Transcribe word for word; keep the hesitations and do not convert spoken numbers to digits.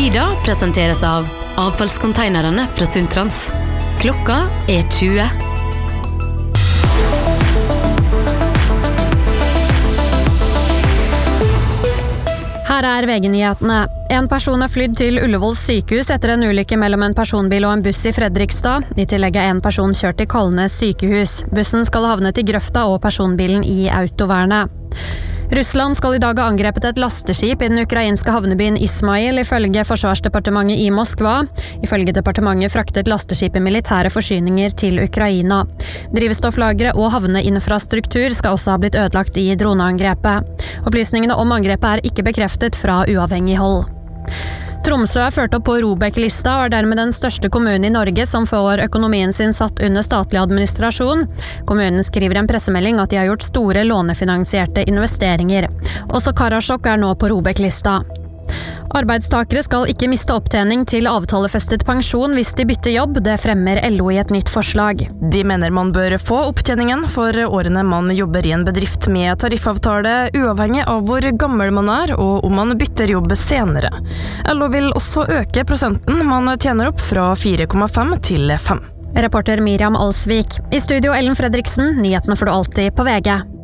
Tida presenteres av avfallskonteinerne fra Sundtrans. Klokka er tjue. Her er V G-nyhetene. En person er flydd til Ullevål sykehus etter en ulykke mellom en personbil og en buss i Fredrikstad. I tillegg er en person kjørt til Kalnes sykehus. Bussen skal havne til Grøfta og personbilen i autovernet. Russland skal i dag ha angrepet et lasteskip i den ukrainske havnebyen Ismail, ifølge Forsvarsdepartementet i Moskva. Ifølge departementet fraktet lasteskipet militære forsyninger til Ukraina. Drivstofflagre og havneinfrastruktur skal også ha blitt ødelagt i droneangrepet. Opplysningene om angrepet er ikke bekreftet fra uavhengig hold. Tromsø er ført opp på ROBEK-lista og er dermed den største kommunen i Norge som får økonomien sin satt under statlig administrasjon. Kommunen skriver i en pressemelding at de har gjort store lånefinansierte investeringer. Også Karasjok er nå på ROBEK-lista. Arbeidstakere skal ikke miste opptjening til avtalefestet pensjon hvis de bytter jobb, det fremmer L O i et nytt forslag. De mener man bør få opptjeningen for årene man jobber i en bedrift med tariffavtale, uavhengig av hvor gammel man er og om man bytter jobb senere. L O vil også øke prosenten man tjener opp fra fire komma fem til fem. Reporter Miriam Alsvik. I studio Ellen Fredriksen, nyhetene får du alltid på V G.